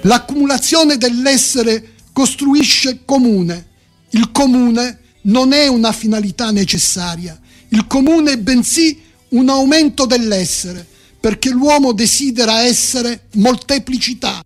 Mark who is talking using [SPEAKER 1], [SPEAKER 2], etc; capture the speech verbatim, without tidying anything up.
[SPEAKER 1] L'accumulazione dell'essere costruisce comune. Il comune non è una finalità necessaria. Il comune è bensì un aumento dell'essere, perché l'uomo desidera essere molteplicità.